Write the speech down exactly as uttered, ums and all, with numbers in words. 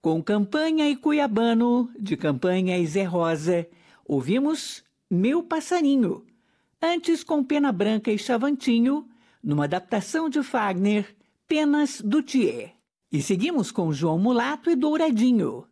Com Campanha e Cuiabano, de Campanha e Zé Rosa, ouvimos Meu Passarinho. Antes, com Pena Branca e Chavantinho, numa adaptação de Fagner, Penas do Thier. E seguimos com João Mulato e Douradinho,